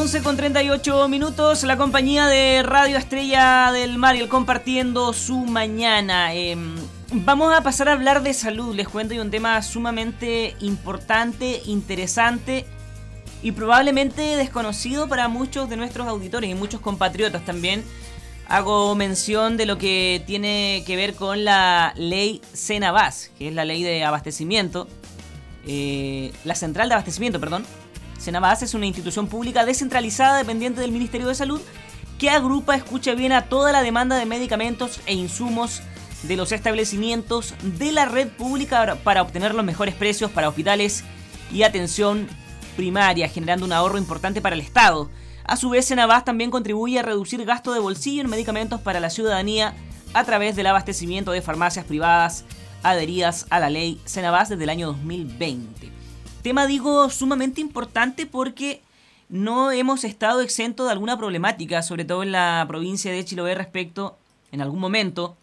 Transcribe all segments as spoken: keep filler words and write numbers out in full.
once con treinta y ocho minutos, la compañía de Radio Estrella del Mar y el compartiendo su mañana. Eh, vamos a pasar a hablar de salud, les cuento, y un tema sumamente importante, interesante y probablemente desconocido para muchos de nuestros auditores y muchos compatriotas también. Hago mención de lo que tiene que ver con la ley Cenabás, que es la ley de abastecimiento, eh, la central de abastecimiento, perdón. Cenabás es una institución pública descentralizada dependiente del Ministerio de Salud que agrupa, escucha bien, a toda la demanda de medicamentos e insumos de los establecimientos de la red pública para obtener los mejores precios para hospitales y atención primaria, generando un ahorro importante para el Estado. A su vez, Cenabás también contribuye a reducir gasto de bolsillo en medicamentos para la ciudadanía a través del abastecimiento de farmacias privadas adheridas a la ley Cenabás desde el año dos mil veinte. Tema, digo, sumamente importante porque no hemos estado exentos de alguna problemática, sobre todo en la provincia de Chiloé, respecto, en algún momento,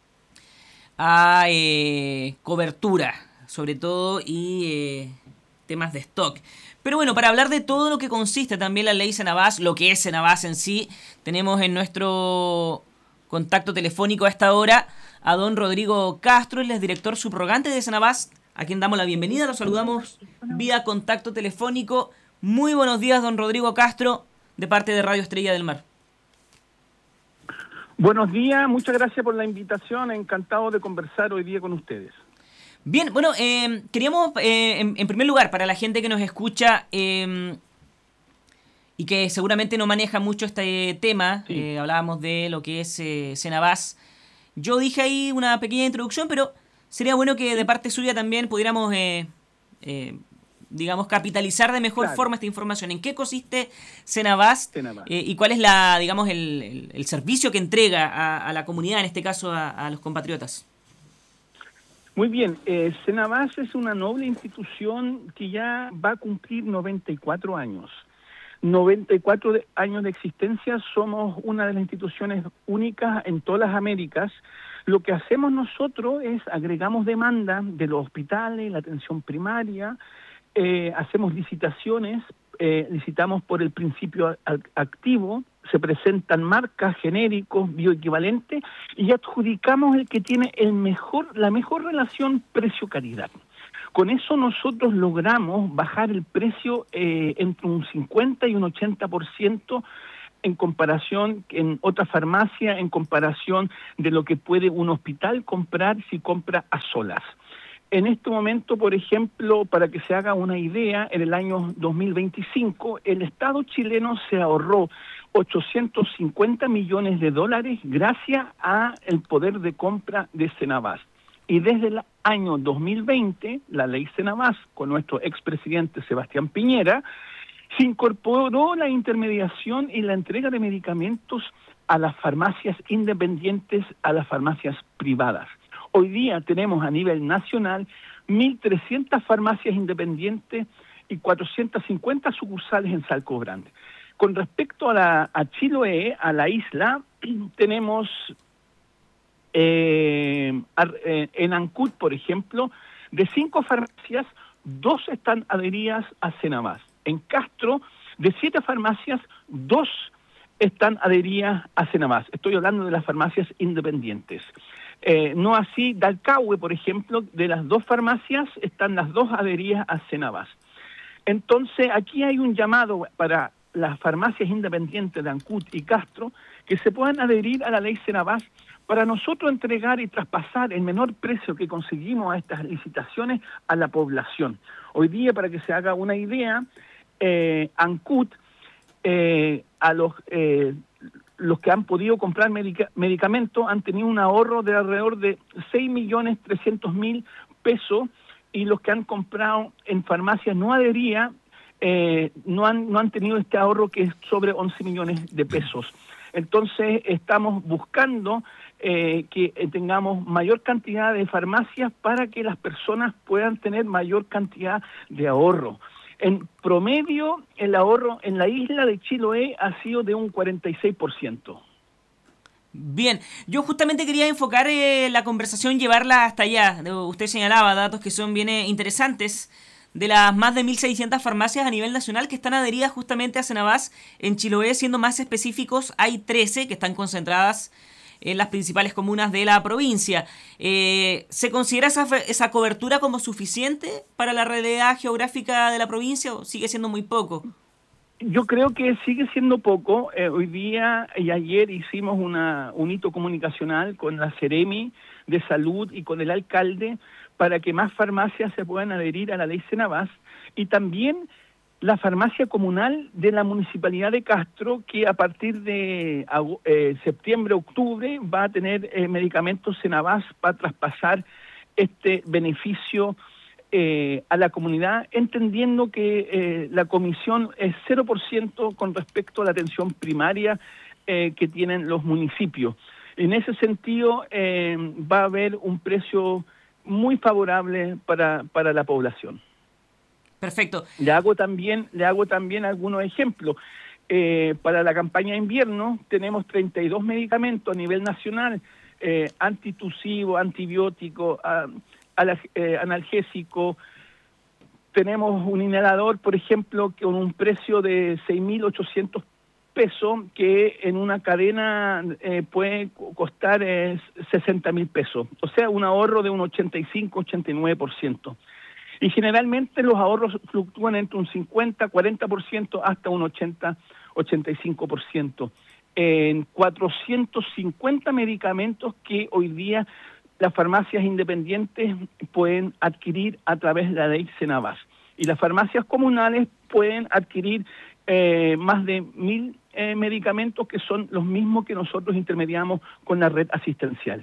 a eh, cobertura, sobre todo, y eh, temas de stock. Pero bueno, para hablar de todo lo que consiste también la ley Cenabás, lo que es Cenabás en sí, tenemos en nuestro contacto telefónico a esta hora a don Rodrigo Castro, él es director subrogante de Cenabás, a quien damos la bienvenida. Lo saludamos vía contacto telefónico. Muy buenos días, don Rodrigo Castro, de parte de Radio Estrella del Mar. Buenos días, muchas gracias por la invitación. Encantado de conversar hoy día con ustedes. Bien, bueno, eh, queríamos, eh, en, en primer lugar, para la gente que nos escucha eh, y que seguramente no maneja mucho este tema, sí. eh, hablábamos de lo que es eh, Cenabás. Yo dije ahí una pequeña introducción, pero sería bueno que de parte suya también pudiéramos, eh, eh, digamos, capitalizar de mejor claro. forma esta información. ¿En qué consiste Cenabás Cenabás. Eh, y cuál es la, digamos, el, el, el servicio que entrega a, a la comunidad, en este caso a, a los compatriotas? Muy bien, eh, Cenabás es una noble institución que ya va a cumplir noventa y cuatro años. noventa y cuatro de, años de existencia, somos una de las instituciones únicas en todas las Américas. Lo que hacemos nosotros es agregamos demanda de los hospitales, la atención primaria, eh, hacemos licitaciones, eh, licitamos por el principio activo, se presentan marcas, genéricos, bioequivalentes y adjudicamos el que tiene el mejor, la mejor relación precio-calidad. Con eso nosotros logramos bajar el precio eh, entre un cincuenta y un ochenta por ciento en comparación en otra farmacia, en comparación de lo que puede un hospital comprar si compra a solas. En este momento, por ejemplo, para que se haga una idea, en el año dos mil veinticinco el Estado chileno se ahorró ochocientos cincuenta millones de dólares gracias al poder de compra de Cenabás. Y desde el año dos mil veinte, la ley Cenabás, con nuestro expresidente Sebastián Piñera, se incorporó la intermediación y la entrega de medicamentos a las farmacias independientes, a las farmacias privadas. Hoy día tenemos a nivel nacional mil trescientas farmacias independientes y cuatrocientas cincuenta sucursales en Salco Grande. Con respecto a, la, a Chiloé, a la isla, tenemos eh, en Ancud, por ejemplo, de cinco farmacias, dos están adheridas a Cenabás. En Castro, de siete farmacias, dos están adheridas a Cenabás. Estoy hablando de las farmacias independientes. Eh, no así, Dalcahue, por ejemplo, de las dos farmacias están las dos adheridas a Cenabás. Entonces, aquí hay un llamado para las farmacias independientes de Ancud y Castro que se puedan adherir a la ley Cenabás para nosotros entregar y traspasar el menor precio que conseguimos a estas licitaciones a la población. Hoy día, para que se haga una idea, eh, Ancud, eh, a los... Eh, los que han podido comprar medica- medicamentos han tenido un ahorro de alrededor de seis millones trescientos mil pesos y los que han comprado en farmacias no adheridas eh, no, han, no han tenido este ahorro que es sobre once millones de pesos. Entonces estamos buscando eh, que tengamos mayor cantidad de farmacias para que las personas puedan tener mayor cantidad de ahorro. En promedio, el ahorro en la isla de Chiloé ha sido de un cuarenta y seis por ciento. Bien, yo justamente quería enfocar eh, la conversación, llevarla hasta allá. Usted señalaba datos que son bien eh, interesantes de las más de mil seiscientas farmacias a nivel nacional que están adheridas justamente a Cenabás. En Chiloé, siendo más específicos, hay trece que están concentradas en las principales comunas de la provincia. Eh, ¿Se considera esa, esa cobertura como suficiente para la realidad geográfica de la provincia o sigue siendo muy poco? Yo creo que sigue siendo poco. Eh, hoy día y ayer hicimos una, un hito comunicacional con la Seremi de Salud y con el alcalde para que más farmacias se puedan adherir a la ley Cenabás, y también la farmacia comunal de la Municipalidad de Castro, que a partir de eh, septiembre, octubre, va a tener eh, medicamentos Cenabás para traspasar este beneficio eh, a la comunidad, entendiendo que eh, la comisión es cero por ciento con respecto a la atención primaria eh, que tienen los municipios. En ese sentido, eh, va a haber un precio muy favorable para, para la población. Perfecto. Le hago también, le hago también algunos ejemplos. Eh, para la campaña de invierno tenemos treinta y dos medicamentos a nivel nacional, eh, antitusivos, antibióticos, a, a la, eh, analgésicos. Tenemos un inhalador, por ejemplo, con un precio de seis mil ochocientos pesos, que en una cadena eh, puede costar eh, sesenta mil pesos. O sea, un ahorro de un ochenta y cinco, ochenta y nueve por ciento. Y generalmente los ahorros fluctúan entre un cincuenta, cuarenta por ciento hasta un ochenta, ochenta y cinco por ciento. En cuatrocientos cincuenta medicamentos que hoy día las farmacias independientes pueden adquirir a través de la ley Cenabás. Y las farmacias comunales pueden adquirir eh, más de mil eh, medicamentos que son los mismos que nosotros intermediamos con la red asistencial.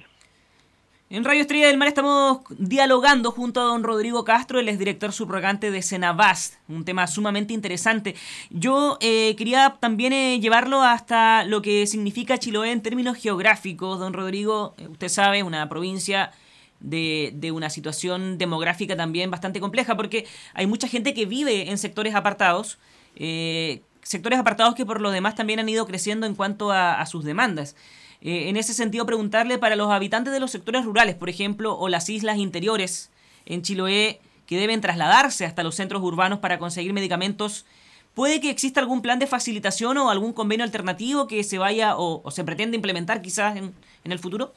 En Radio Estrella del Mar estamos dialogando junto a don Rodrigo Castro, el exdirector subrogante de Cenabás, un tema sumamente interesante. Yo eh, quería también eh, llevarlo hasta lo que significa Chiloé en términos geográficos. Don Rodrigo, usted sabe, una provincia de, de una situación demográfica también bastante compleja, porque hay mucha gente que vive en sectores apartados, eh, sectores apartados que por lo demás también han ido creciendo en cuanto a, a sus demandas. Eh, en ese sentido, preguntarle para los habitantes de los sectores rurales, por ejemplo, o las islas interiores en Chiloé, que deben trasladarse hasta los centros urbanos para conseguir medicamentos, ¿puede que exista algún plan de facilitación o algún convenio alternativo que se vaya o, o se pretende implementar quizás en, en el futuro?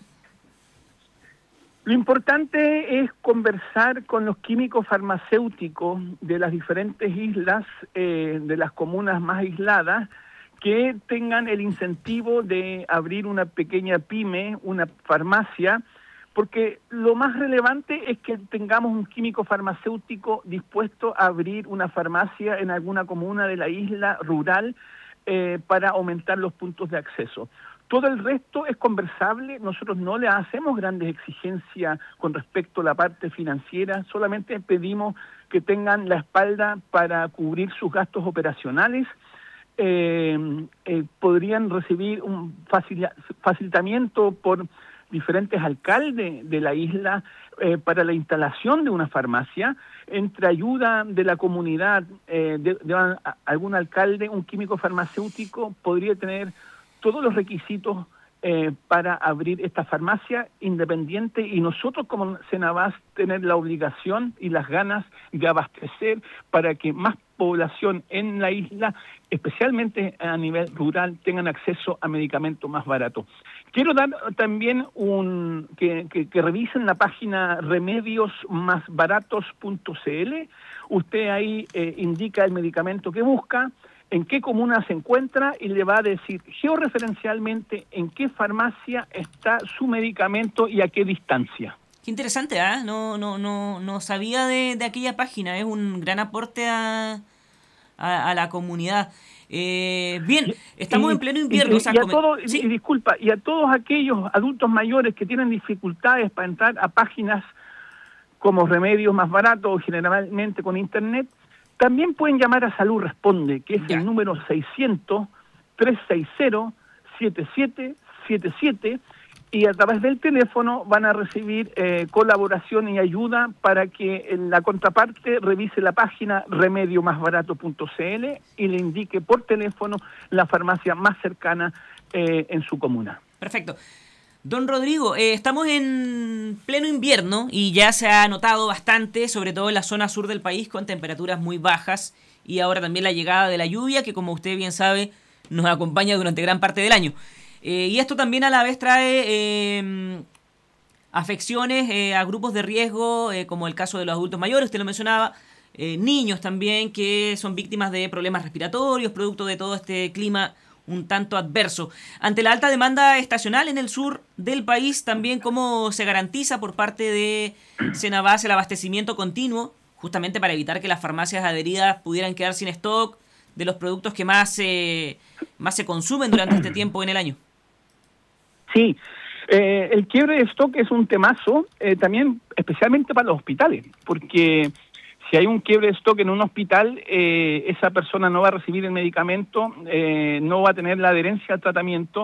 Lo importante es conversar con los químicos farmacéuticos de las diferentes islas, eh, de las comunas más aisladas, que tengan el incentivo de abrir una pequeña pyme, una farmacia, porque lo más relevante es que tengamos un químico farmacéutico dispuesto a abrir una farmacia en alguna comuna de la isla rural eh, para aumentar los puntos de acceso. Todo el resto es conversable, nosotros no le hacemos grandes exigencias con respecto a la parte financiera, solamente pedimos que tengan la espalda para cubrir sus gastos operacionales. Eh, eh, podrían recibir un facil, facilitamiento por diferentes alcaldes de la isla eh, para la instalación de una farmacia, entre ayuda de la comunidad, eh, de, de a, algún alcalde, un químico farmacéutico podría tener todos los requisitos eh, para abrir esta farmacia independiente, y nosotros como Cenabás tener la obligación y las ganas de abastecer para que más población en la isla, especialmente a nivel rural, tengan acceso a medicamentos más baratos. Quiero dar también un que, que, que revisen la página remedios más baratos punto c l. Usted ahí eh, indica el medicamento que busca, en qué comuna se encuentra y le va a decir georreferencialmente en qué farmacia está su medicamento y a qué distancia. Qué interesante, ¿eh? No, no, no, no sabía de, de aquella página. Es un gran aporte a, a, a la comunidad. Eh, bien, estamos y, en pleno invierno. Y, o sea, y, a come... todo, ¿Sí? y disculpa, y a todos aquellos adultos mayores que tienen dificultades para entrar a páginas como Remedios Más Baratos o generalmente con internet, también pueden llamar a Salud Responde, que es ya. el número seiscientos, trescientos sesenta, setenta y siete setenta y siete, y a través del teléfono van a recibir eh, colaboración y ayuda para que la contraparte revise la página remedio más barato punto c l y le indique por teléfono la farmacia más cercana eh, en su comuna. Perfecto. Don Rodrigo, eh, estamos en pleno invierno y ya se ha notado bastante, sobre todo en la zona sur del país, con temperaturas muy bajas y ahora también la llegada de la lluvia, que como usted bien sabe, nos acompaña durante gran parte del año. Eh, y esto también a la vez trae eh, afecciones eh, a grupos de riesgo, eh, como el caso de los adultos mayores, usted lo mencionaba, eh, niños también que son víctimas de problemas respiratorios, producto de todo este clima un tanto adverso. Ante la alta demanda estacional en el sur del país, también cómo se garantiza por parte de Cenabás el abastecimiento continuo, justamente para evitar que las farmacias adheridas pudieran quedar sin stock de los productos que más, eh, más se consumen durante este tiempo en el año. Sí, eh, el quiebre de stock es un temazo, eh, también especialmente para los hospitales, porque si hay un quiebre de stock en un hospital, eh, esa persona no va a recibir el medicamento, eh, no va a tener la adherencia al tratamiento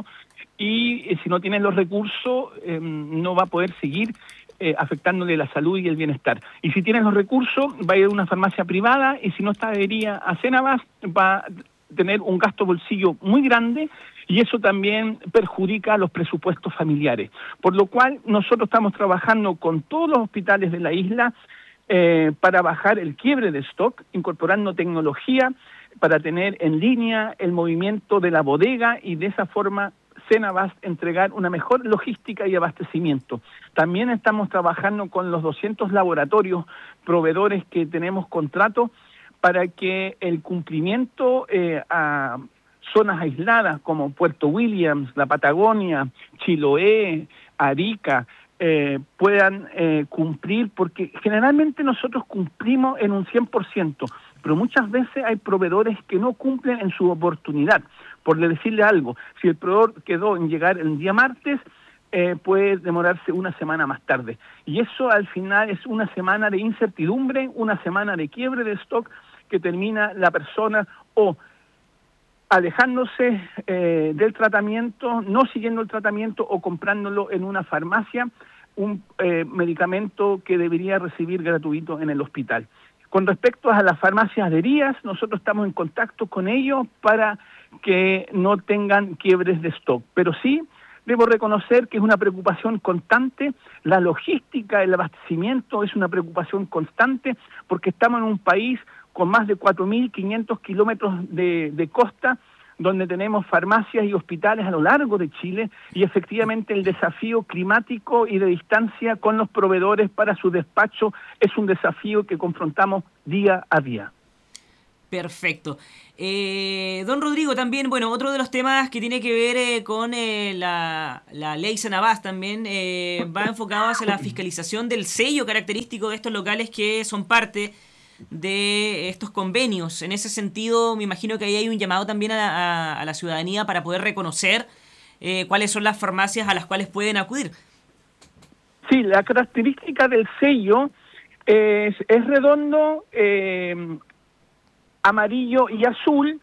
y eh, si no tiene los recursos, eh, no va a poder seguir eh, afectándole la salud y el bienestar. Y si tiene los recursos, va a ir a una farmacia privada y si no está adherida a Cenabás, va a tener un gasto bolsillo muy grande y eso también perjudica a los presupuestos familiares. Por lo cual, nosotros estamos trabajando con todos los hospitales de la isla Eh, para bajar el quiebre de stock, incorporando tecnología para tener en línea el movimiento de la bodega y de esa forma Cenabás entregar una mejor logística y abastecimiento. También estamos trabajando con los doscientos laboratorios proveedores que tenemos contrato para que el cumplimiento eh, a zonas aisladas como Puerto Williams, la Patagonia, Chiloé, Arica, Eh, puedan eh, cumplir, porque generalmente nosotros cumplimos en un cien por ciento, pero muchas veces hay proveedores que no cumplen en su oportunidad. Por decirle algo, si el proveedor quedó en llegar el día martes, eh, puede demorarse una semana más tarde. Y eso al final es una semana de incertidumbre, una semana de quiebre de stock que termina la persona o alejándose eh, del tratamiento, no siguiendo el tratamiento o comprándolo en una farmacia, un eh, medicamento que debería recibir gratuito en el hospital. Con respecto a las farmacias adheridas, nosotros estamos en contacto con ellos para que no tengan quiebres de stock, pero sí debo reconocer que es una preocupación constante, la logística, el abastecimiento es una preocupación constante porque estamos en un país con más de cuatro mil quinientos kilómetros de, de costa, donde tenemos farmacias y hospitales a lo largo de Chile, y efectivamente el desafío climático y de distancia con los proveedores para su despacho es un desafío que confrontamos día a día. Perfecto. Eh, don Rodrigo, también, bueno, otro de los temas que tiene que ver eh, con eh, la, la ley Cenabás también eh, va enfocado hacia la fiscalización del sello característico de estos locales que son parte de estos convenios. En ese sentido, me imagino que ahí hay un llamado también a, a, a la ciudadanía para poder reconocer eh, cuáles son las farmacias a las cuales pueden acudir. Sí, la característica del sello es, es redondo, eh, amarillo y azul,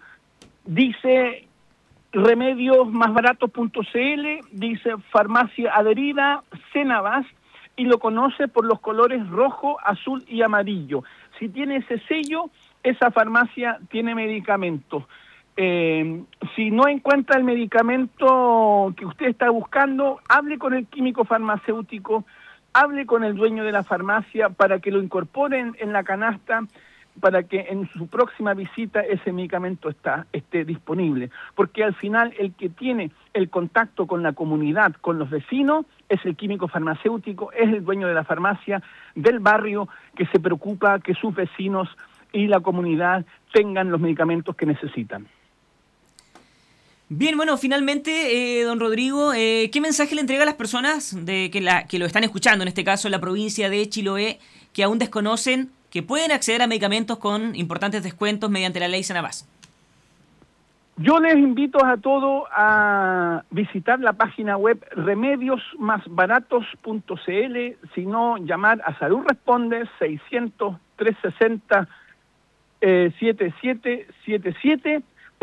dice remedios más baratos punto c l, dice farmacia adherida, Cenabás, y lo conoce por los colores rojo, azul y amarillo. Si tiene ese sello, esa farmacia tiene medicamentos. Eh, si no encuentra el medicamento que usted está buscando, hable con el químico farmacéutico, hable con el dueño de la farmacia para que lo incorporen en la canasta, para que en su próxima visita ese medicamento está, esté disponible. Porque al final el que tiene el contacto con la comunidad, con los vecinos, es el químico farmacéutico, es el dueño de la farmacia del barrio que se preocupa que sus vecinos y la comunidad tengan los medicamentos que necesitan. Bien, bueno, finalmente, eh, don Rodrigo, eh, ¿qué mensaje le entrega a las personas de que, la, que lo están escuchando, en este caso en la provincia de Chiloé, que aún desconocen que pueden acceder a medicamentos con importantes descuentos mediante la ley Cenabás? Yo les invito a todos a visitar la página web remedios más baratos punto c l, si no, llamar a Salud Responde seiscientos, trescientos sesenta, siete siete siete siete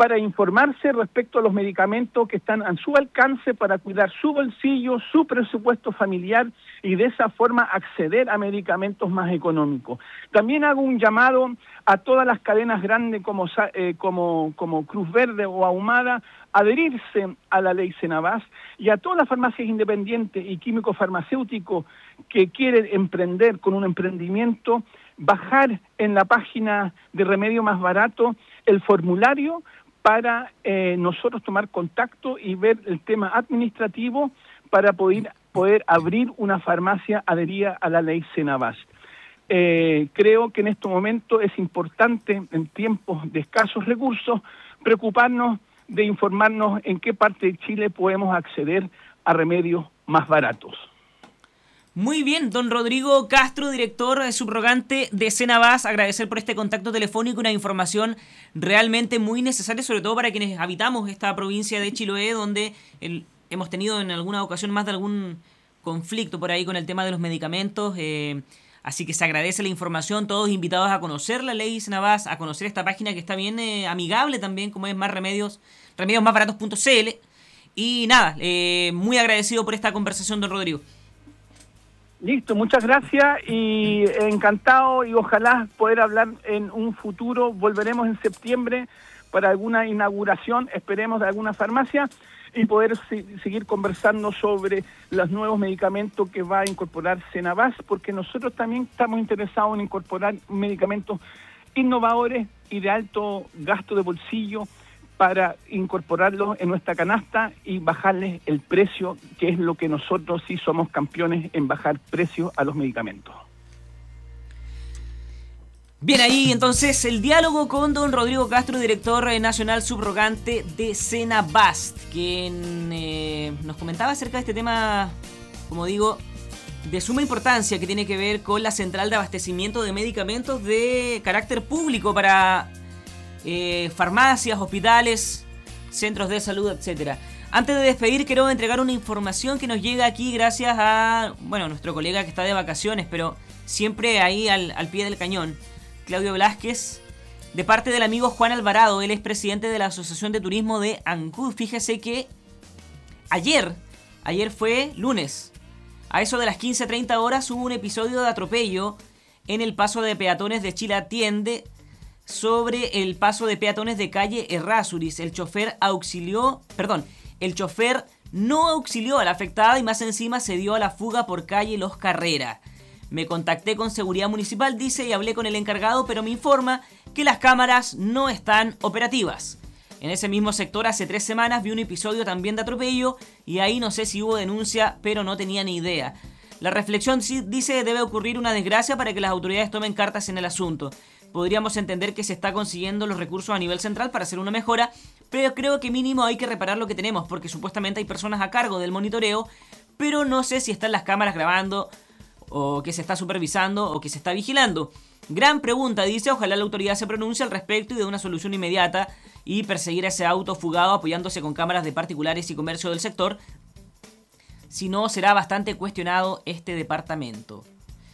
para informarse respecto a los medicamentos que están a su alcance para cuidar su bolsillo, su presupuesto familiar y de esa forma acceder a medicamentos más económicos. También hago un llamado a todas las cadenas grandes como, eh, como, como Cruz Verde o Ahumada, adherirse a la ley Senabás, y a todas las farmacias independientes y químicos farmacéuticos que quieren emprender con un emprendimiento, bajar en la página de Remedio Más Barato el formulario para eh, nosotros tomar contacto y ver el tema administrativo para poder, poder abrir una farmacia adherida a la ley Senabás. Eh, creo que en este momento es importante, en tiempos de escasos recursos, preocuparnos de informarnos en qué parte de Chile podemos acceder a remedios más baratos. Muy bien, don Rodrigo Castro, director subrogante de Senabás, agradecer por este contacto telefónico, una información realmente muy necesaria, sobre todo para quienes habitamos esta provincia de Chiloé, donde el, hemos tenido en alguna ocasión más de algún conflicto por ahí con el tema de los medicamentos. Eh, así que se agradece la información, todos invitados a conocer la ley Senabás, a conocer esta página que está bien eh, amigable también, como es Más Remedios, remedios más baratos punto c l. Y nada, eh, muy agradecido por esta conversación, don Rodrigo. Listo, muchas gracias y encantado, y ojalá poder hablar en un futuro. Volveremos en septiembre para alguna inauguración, esperemos, de alguna farmacia, y poder si, seguir conversando sobre los nuevos medicamentos que va a incorporar Senabás, porque nosotros también estamos interesados en incorporar medicamentos innovadores y de alto gasto de bolsillo para incorporarlos en nuestra canasta y bajarles el precio, que es lo que nosotros sí somos campeones en bajar precios a los medicamentos. Bien, ahí entonces el diálogo con don Rodrigo Castro, director nacional subrogante de Senabás, quien eh, nos comentaba acerca de este tema, como digo, de suma importancia, que tiene que ver con la central de abastecimiento de medicamentos de carácter público para Eh, farmacias, hospitales, centros de salud, etcétera. Antes de despedir, quiero entregar una información que nos llega aquí gracias a, bueno, nuestro colega que está de vacaciones, pero siempre ahí al, al pie del cañón, Claudio Velázquez, de parte del amigo Juan Alvarado. Él es presidente de la Asociación de Turismo de Ancud. Fíjese que ayer, ayer fue lunes, a eso de las quince treinta horas hubo un episodio de atropello en el paso de peatones de Chile Atiende, sobre el paso de peatones de calle Errázuriz. El chofer auxilió, perdón, el chofer no auxilió a la afectada y más encima se dio a la fuga por calle Los Carrera. Me contacté con Seguridad Municipal, dice, y hablé con el encargado, pero me informa que las cámaras no están operativas. En ese mismo sector hace tres semanas vi un episodio también de atropello y ahí no sé si hubo denuncia, pero no tenía ni idea. La reflexión dice debe ocurrir una desgracia para que las autoridades tomen cartas en el asunto. Podríamos entender que se está consiguiendo los recursos a nivel central para hacer una mejora, pero creo que mínimo hay que reparar lo que tenemos, porque supuestamente hay personas a cargo del monitoreo, pero no sé si están las cámaras grabando, o que se está supervisando, o que se está vigilando. Gran pregunta, dice, ojalá la autoridad se pronuncie al respecto y dé una solución inmediata, y perseguir a ese auto fugado apoyándose con cámaras de particulares y comercio del sector. Si no, será bastante cuestionado este departamento.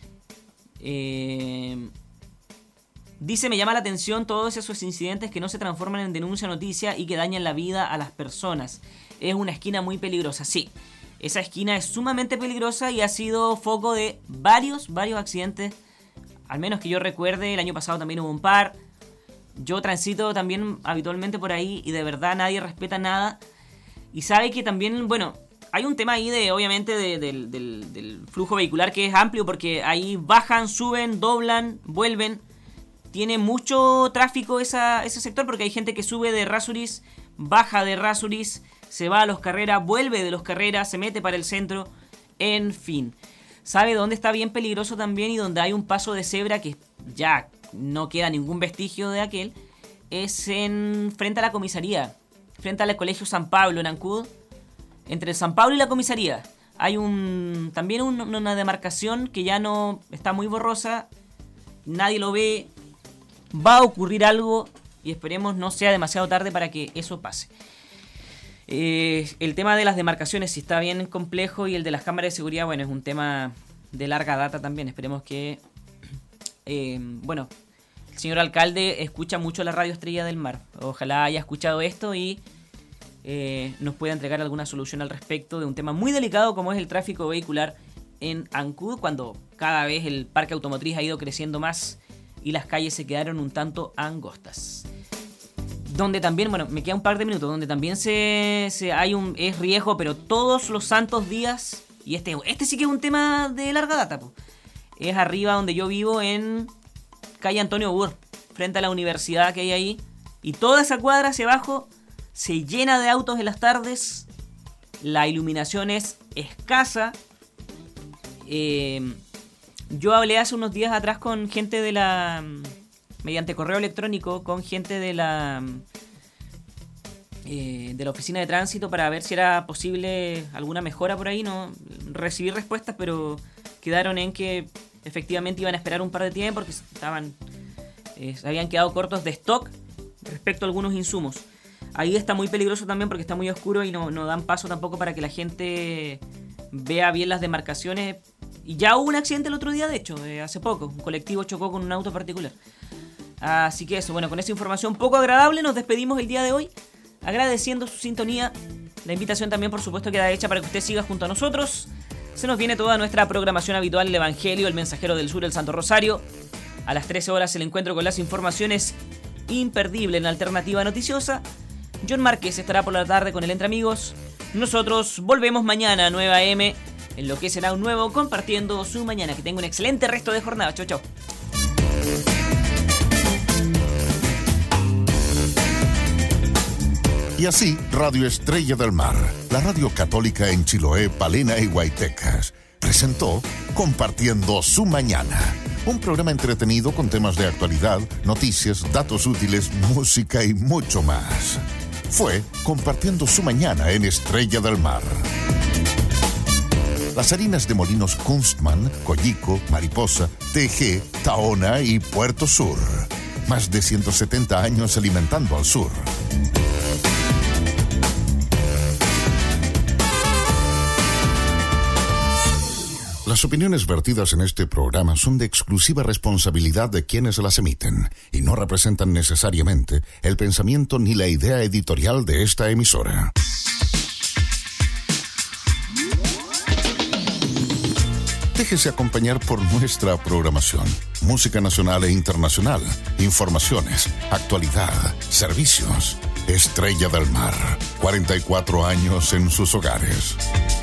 Eh... Dice, me llama la atención todos esos incidentes que no se transforman en denuncia, noticia y que dañan la vida a las personas. Es una esquina muy peligrosa, sí. Esa esquina es sumamente peligrosa y ha sido foco de varios, varios accidentes. Al menos que yo recuerde, el año pasado también hubo un par. Yo transito también habitualmente por ahí y de verdad nadie respeta nada. Y sabe que también, bueno, hay un tema ahí de, obviamente, de, de, de, del, del flujo vehicular que es amplio, porque ahí bajan, suben, doblan, vuelven. Tiene mucho tráfico esa, ese sector, porque hay gente que sube de Errázuriz, baja de Errázuriz, se va a Los Carreras, vuelve de Los Carreras, se mete para el centro, en fin. ¿Sabe dónde está bien peligroso también y donde hay un paso de cebra que ya no queda ningún vestigio de aquel? Es en frente a la comisaría, frente al Colegio San Pablo en Ancud, entre el San Pablo y la comisaría. Hay un también un, una demarcación que ya no está muy borrosa, nadie lo ve. Va a ocurrir algo y esperemos no sea demasiado tarde para que eso pase. Eh, el tema de las demarcaciones sí está bien complejo, y el de las cámaras de seguridad, bueno, es un tema de larga data también. Esperemos que, eh, bueno, el señor alcalde escucha mucho la radio Estrella del Mar. Ojalá haya escuchado esto y eh, nos pueda entregar alguna solución al respecto de un tema muy delicado como es el tráfico vehicular en Ancud, cuando cada vez el parque automotriz ha ido creciendo más y las calles se quedaron un tanto angostas. Donde también, bueno, me queda un par de minutos, donde también se, se hay un es riesgo, pero todos los santos días, y este, este sí que es un tema de larga data, po, es arriba donde yo vivo en calle Antonio Burr, frente a la universidad que hay ahí, y toda esa cuadra hacia abajo se llena de autos en las tardes, la iluminación es escasa. Eh, yo hablé hace unos días atrás con gente de la... mediante correo electrónico, con gente de la... Eh, de la oficina de tránsito para ver si era posible alguna mejora por ahí. No recibí respuestas, pero quedaron en que efectivamente iban a esperar un par de tiempo porque estaban eh, se habían quedado cortos de stock respecto a algunos insumos. Ahí está muy peligroso también porque está muy oscuro y no, no dan paso tampoco para que la gente vea bien las demarcaciones. Y ya hubo un accidente el otro día, de hecho, eh, hace poco. Un colectivo chocó con un auto particular. Así que eso, bueno, con esa información poco agradable nos despedimos el día de hoy, agradeciendo su sintonía. La invitación también, por supuesto, queda hecha para que usted siga junto a nosotros. Se nos viene toda nuestra programación habitual, el Evangelio, el Mensajero del Sur, el Santo Rosario. A las trece horas el encuentro con las informaciones imperdible en Alternativa Noticiosa. John Márquez estará por la tarde con el Entre Amigos. Nosotros volvemos mañana a nueve a eme en lo que será un nuevo Compartiendo su Mañana. Que tenga un excelente resto de jornada. Chau, chau. Y así, Radio Estrella del Mar, la radio católica en Chiloé, Palena y Huaytecas, presentó Compartiendo su Mañana, un programa entretenido con temas de actualidad, noticias, datos útiles, música y mucho más. Fue Compartiendo su Mañana en Estrella del Mar. Las harinas de molinos Kunstmann, Collico, Mariposa, T G, Tahona y Puerto Sur. Más de ciento setenta años alimentando al sur. Las opiniones vertidas en este programa son de exclusiva responsabilidad de quienes las emiten y no representan necesariamente el pensamiento ni la idea editorial de esta emisora. Déjese acompañar por nuestra programación. Música nacional e internacional, informaciones, actualidad, servicios. Estrella del Mar, cuarenta y cuatro años en sus hogares.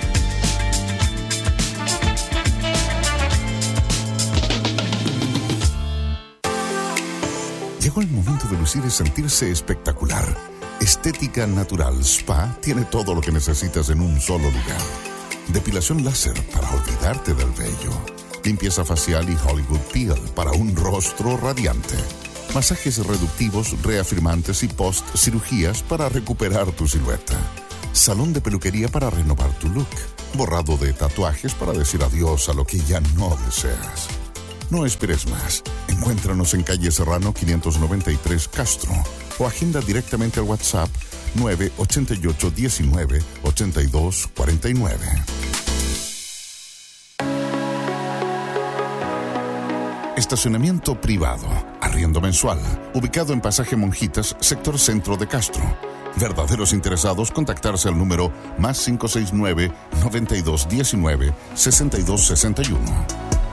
Llegó el momento de lucir y sentirse espectacular. Estética Natural Spa tiene todo lo que necesitas en un solo lugar. Depilación láser para olvidarte del vello. Limpieza facial y Hollywood Peel para un rostro radiante. Masajes reductivos, reafirmantes y post-cirugías para recuperar tu silueta. Salón de peluquería para renovar tu look. Borrado de tatuajes para decir adiós a lo que ya no deseas. No esperes más. Encuéntranos en calle Serrano quinientos noventa y tres Castro o agenda directamente al WhatsApp nueve ocho ocho diecinueve ochenta y dos cuarenta y nueve. Estacionamiento privado, arriendo mensual, ubicado en Pasaje Monjitas, sector centro de Castro. Verdaderos interesados, contactarse al número más cinco seis nueve, noventa y dos diecinueve, sesenta y dos sesenta y uno.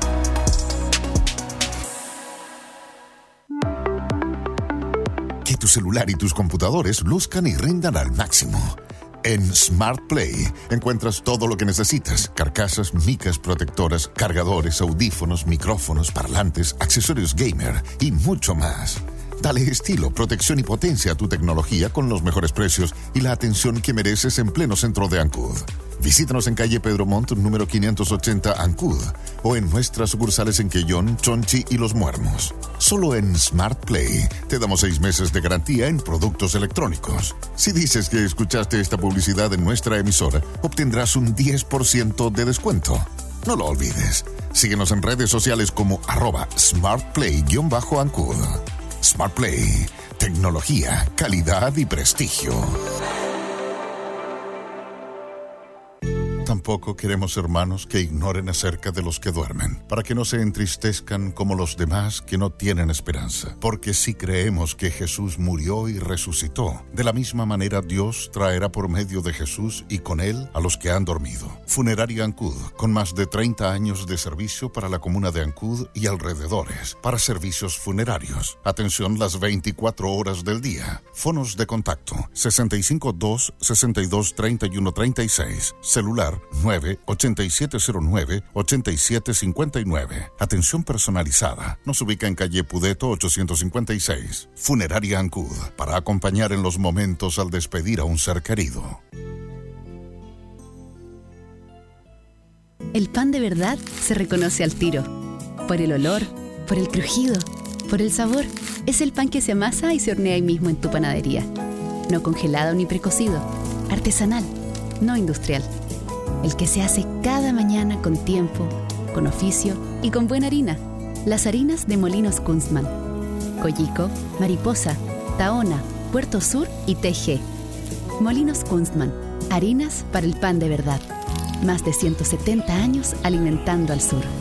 Que tu celular y tus computadores luzcan y rindan al máximo. En Smart Play encuentras todo lo que necesitas: carcasas, micas protectoras, cargadores, audífonos, micrófonos, parlantes, accesorios gamer y mucho más. Dale estilo, protección y potencia a tu tecnología con los mejores precios y la atención que mereces en pleno centro de Ancud. Visítanos en calle Pedro Montt, número quinientos ochenta, Ancud, o en nuestras sucursales en Quellón, Chonchi y Los Muermos. Solo en Smart Play te damos seis meses de garantía en productos electrónicos. Si dices que escuchaste esta publicidad en nuestra emisora, obtendrás un diez por ciento de descuento. No lo olvides. Síguenos en redes sociales como arroba smartplay-ancud. Smart Play, tecnología, calidad y prestigio. tampoco queremos, hermanos, que ignoren acerca de los que duermen, para que no se entristezcan como los demás que no tienen esperanza. Porque si creemos que Jesús murió y resucitó, de la misma manera Dios traerá por medio de Jesús y con él a los que han dormido. Funeraria Ancud, con más de treinta años de servicio para la comuna de Ancud y alrededores, para servicios funerarios. Atención las veinticuatro horas del día. Fonos de contacto: sesenta y cinco dos, sesenta y dos, treinta y uno, treinta y seis. Celular nueve ocho siete cero nueve, ocho siete cinco nueve. Atención personalizada. Nos ubica en calle Pudeto ochocientos cincuenta y seis. Funeraria Ancud, para acompañar en los momentos al despedir a un ser querido. El pan de verdad se reconoce al tiro. Por el olor, por el crujido, por el sabor. Es el pan que se amasa y se hornea ahí mismo en tu panadería. No congelado ni precocido. Artesanal, no industrial. El que se hace cada mañana con tiempo, con oficio y con buena harina. Las harinas de Molinos Kunstmann. Coyico, Mariposa, Tahona, Puerto Sur y T G. Molinos Kunstmann. Harinas para el pan de verdad. Más de ciento setenta años alimentando al sur.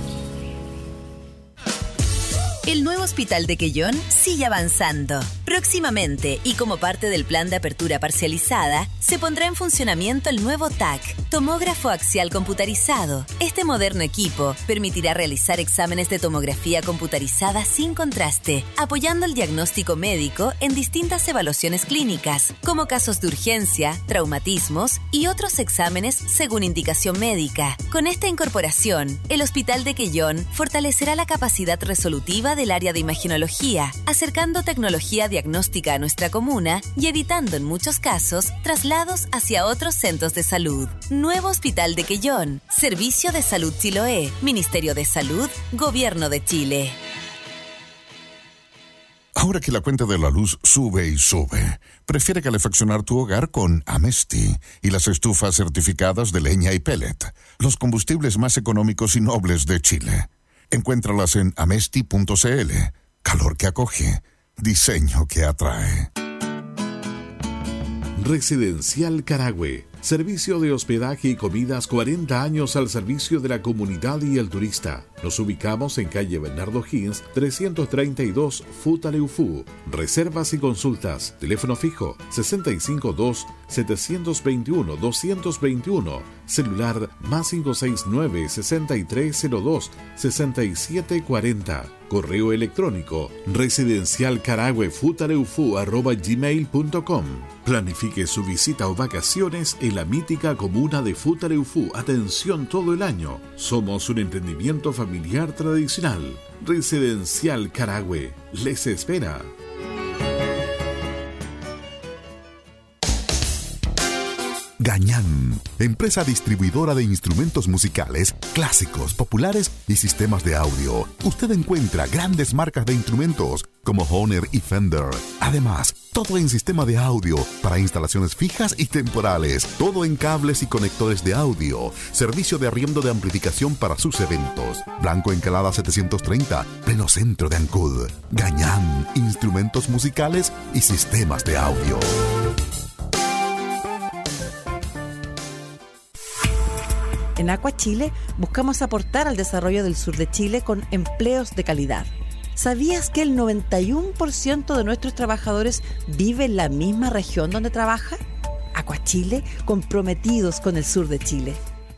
El nuevo Hospital de Quellón sigue avanzando. Próximamente, y como parte del plan de apertura parcializada, se pondrá en funcionamiento el nuevo T A C, tomógrafo axial computarizado. Este moderno equipo permitirá realizar exámenes de tomografía computarizada sin contraste, apoyando el diagnóstico médico en distintas evaluaciones clínicas, como casos de urgencia, traumatismos y otros exámenes según indicación médica. Con esta incorporación, el Hospital de Quellón fortalecerá la capacidad resolutiva del área de imagenología, acercando tecnología diagnóstica a nuestra comuna y evitando en muchos casos traslados hacia otros centros de salud. Nuevo Hospital de Quellón, Servicio de Salud Chiloé, Ministerio de Salud, Gobierno de Chile. Ahora que la cuenta de la luz sube y sube, prefiere calefaccionar tu hogar con Amesti y las estufas certificadas de leña y pellet, los combustibles más económicos y nobles de Chile. Encuéntralas en amesti punto c l. Calor que acoge, diseño que atrae. Residencial Carahue. Servicio de hospedaje y comidas cuarenta años al servicio de la comunidad y el turista. Nos ubicamos en calle Bernardo Higgins, trescientos treinta y dos, Futaleufú. Reservas y consultas. Teléfono fijo sesenta y cinco dos, setecientos veintiuno, doscientos veintiuno. Celular más cinco seis nueve, sesenta y tres cero dos, sesenta y siete cuarenta. Correo electrónico residencialcarahuefutaleufú arroba gmail punto com. Planifique su visita o vacaciones en la mítica comuna de Futaleufú. Atención todo el año. Somos un emprendimiento familiar tradicional. Residencial Carahue les espera. Gañán, empresa distribuidora de instrumentos musicales, clásicos, populares y sistemas de audio. Usted encuentra grandes marcas de instrumentos como Hohner y Fender. Además, todo en sistema de audio para instalaciones fijas y temporales. Todo en cables y conectores de audio. Servicio de arriendo de amplificación para sus eventos. Blanco Encalada setecientos treinta, pleno centro de Ancud. Gañán, instrumentos musicales y sistemas de audio. En Aqua Chile buscamos aportar al desarrollo del sur de Chile con empleos de calidad. ¿Sabías que el noventa y uno por ciento de nuestros trabajadores vive en la misma región donde trabaja? Aqua Chile, comprometidos con el sur de Chile.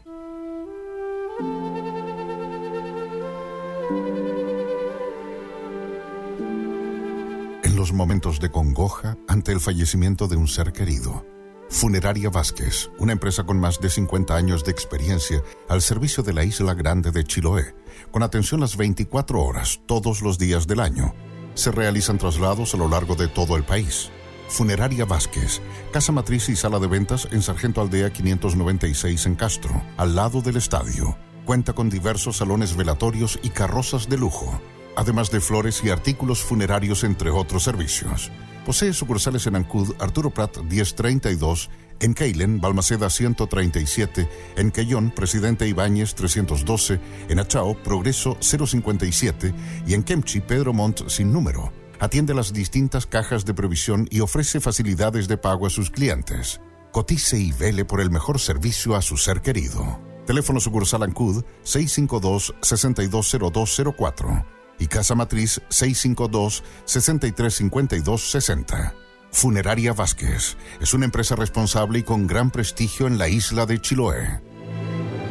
En los momentos de congoja ante el fallecimiento de un ser querido, Funeraria Vázquez, una empresa con más de cincuenta años de experiencia al servicio de la Isla Grande de Chiloé, con atención las veinticuatro horas, todos los días del año. Se realizan traslados a lo largo de todo el país. Funeraria Vázquez, casa matriz y sala de ventas en Sargento Aldea quinientos noventa y seis en Castro, al lado del estadio. Cuenta con diversos salones velatorios y carrozas de lujo, además de flores y artículos funerarios, entre otros servicios. Posee sucursales en Ancud, Arturo Prat diez treinta y dos, en Keilen, Balmaceda ciento treinta y siete, en Quellón, Presidente Ibáñez trescientos doce, en Achao, Progreso cero cincuenta y siete y en Kemchi, Pedro Montt sin número. Atiende las distintas cajas de previsión y ofrece facilidades de pago a sus clientes. Cotice y vele por el mejor servicio a su ser querido. Teléfono sucursal Ancud seis cinco dos, seis dos cero dos cero cuatro y Casa Matriz seis cinco dos, seis tres cinco dos seis cero. Funeraria Vázquez es una empresa responsable y con gran prestigio en la isla de Chiloé.